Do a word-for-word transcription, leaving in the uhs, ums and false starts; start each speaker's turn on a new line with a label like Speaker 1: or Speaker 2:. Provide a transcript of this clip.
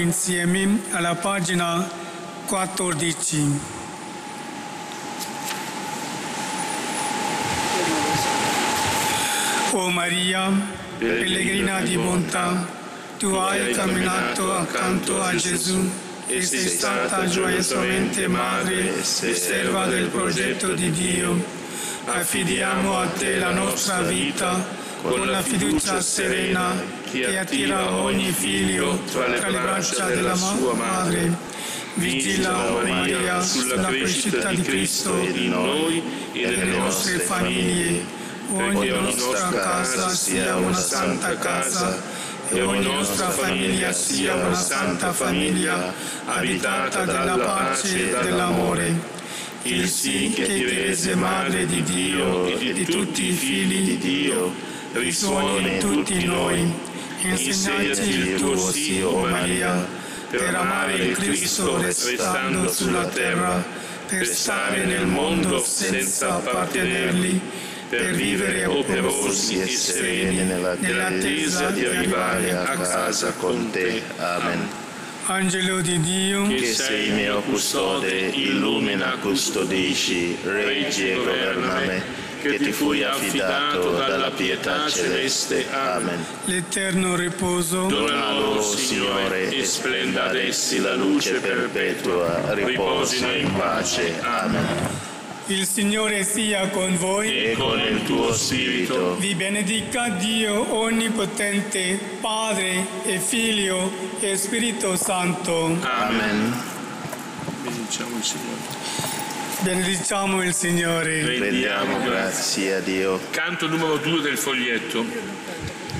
Speaker 1: insieme alla pagina quattordici. O Maria, pellegrina di bontà, tu hai camminato accanto a Gesù e sei stata gioiosamente madre e serva del progetto di Dio. Affidiamo a te la nostra vita con la fiducia serena che attira ogni figlio tra le braccia della sua madre. Vigila, o Maria, sulla crescita di Cristo in noi e nelle nostre famiglie. Ogni nostra casa sia una santa casa e ogni nostra famiglia sia una santa famiglia, abitata dalla pace e dell'amore. Il sì che ti rese madre di Dio e di tutti i figli di Dio risuoni in tutti noi. Insegnaci il tuo sì, o Maria, per amare il Cristo restando sulla terra, per stare nel mondo senza appartenergli, per vivere operosi e sereni nell'attesa di arrivare a casa con te. Amen.
Speaker 2: Angelo di Dio,
Speaker 3: che sei mio custode, illumina, custodisci, reggi e governa me, che ti fui affidato dalla pietà celeste. Amen.
Speaker 1: l'eterno riposo,
Speaker 3: Dona loro, Signore, e splenda ad essi la luce perpetua, riposino in pace. Amen.
Speaker 1: il Signore sia con voi.
Speaker 3: E con il tuo spirito.
Speaker 1: Vi benedica Dio Onnipotente, Padre e Figlio e Spirito Santo.
Speaker 3: Amen.
Speaker 2: benediciamo il Signore.
Speaker 1: Benediciamo il Signore.
Speaker 3: Rendiamo grazie a Dio.
Speaker 2: Canto numero due del foglietto.